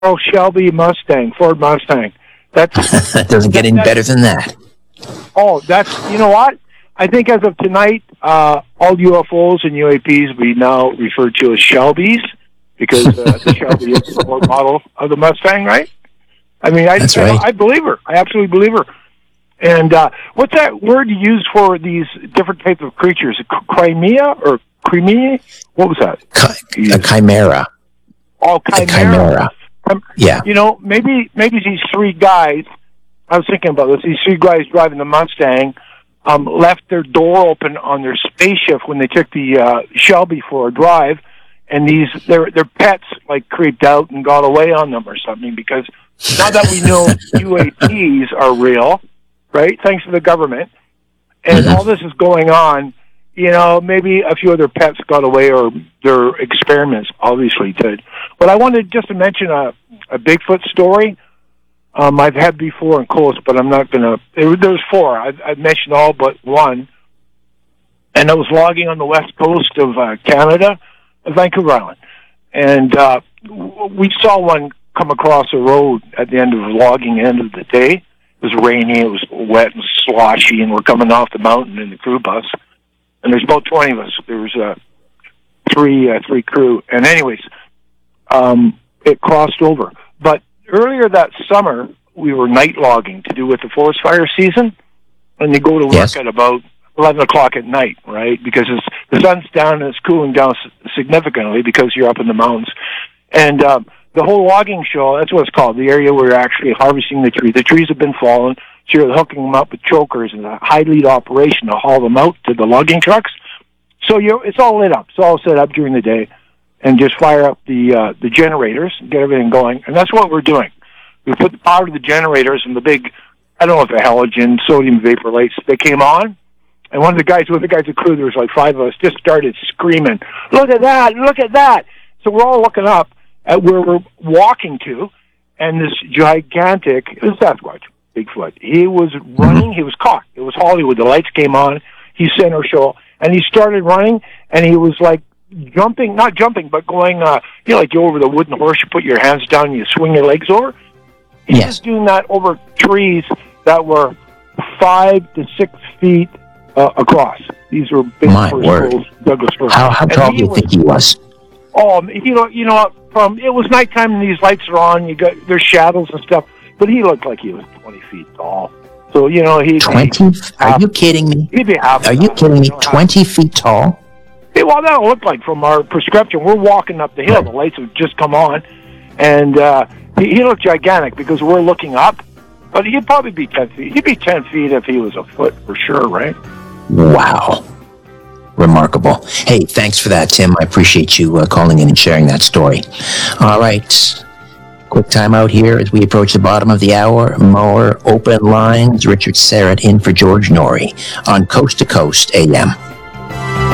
Shelby Mustang, Ford Mustang. That's It doesn't get any better than that. Oh, you know what? I think as of tonight, all UFOs and UAPs will be now referred to as Shelbys because the Shelby is the Ford model of the Mustang, right? I mean, That's right. I believe her. I absolutely believe her. And what's that word you use for these different types of creatures? Crimea or Crimea? What was that? A chimera. Oh, chimera. Yeah. You know, maybe these three guys, I was thinking about this, these three guys driving the Mustang left their door open on their spaceship when they took the Shelby for a drive, and their pets like creeped out and got away on them or something, because now that we know UAPs are real, right, thanks to the government, and all this is going on, you know, maybe a few other pets got away, or their experiments obviously did. But I wanted just to mention a Bigfoot story I've had before in Coast, but I'm not going to... There's four. I've mentioned all but one. And I was logging on the west coast of Canada, Vancouver Island. And we saw one come across the road at the end of the logging end of the day. It was rainy, it was wet and sloshy, and we're coming off the mountain in the crew bus. And there's about 20 of us. There was three crew. And anyways, it crossed over. But earlier that summer, we were night logging to do with the forest fire season. And you go to work at about 11 o'clock at night, right? Because the sun's down and it's cooling down significantly because you're up in the mountains. And the whole logging show, that's what it's called, the area where you're actually harvesting the trees. The trees have been fallen. So you're hooking them up with chokers and a high lead operation to haul them out to the logging trucks. So it's all lit up. It's all set up during the day, and just fire up the generators and get everything going. And that's what we're doing. We put the power to the generators and the big, I don't know if they're halogen, sodium vapor lights, they came on. And one of the guys of the crew, there was like five of us, just started screaming, "Look at that! Look at that!" So we're all looking up at where we're walking to, and this gigantic, it was Sasquatch, Bigfoot. He was running. He was caught. It was Hollywood. The lights came on. He center show, and he started running, and he was like jumping, not jumping, but going, you know, like you over the wooden horse, you put your hands down and you swing your legs over. He was doing that over trees that were 5 to 6 feet across. These were big Douglas firs. How tall do you think he was? Oh, you know, it was nighttime and these lights are on. There's shadows and stuff. But he looked like he was 20 feet tall. So, you know, 20? Are you kidding me? He'd be half. Are you kidding me? 20 feet tall? Yeah, well, that'll look like from our prescription. We're walking up the hill. The lights have just come on. And he looked gigantic because we're looking up. But he'd probably be 10 feet. He'd be 10 feet if he was a foot for sure, right? Wow. Remarkable. Hey, thanks for that, Tim. I appreciate you calling in and sharing that story. All right. Quick time out here as we approach the bottom of the hour. More open lines. Richard Serrett in for George Noory on Coast to Coast AM.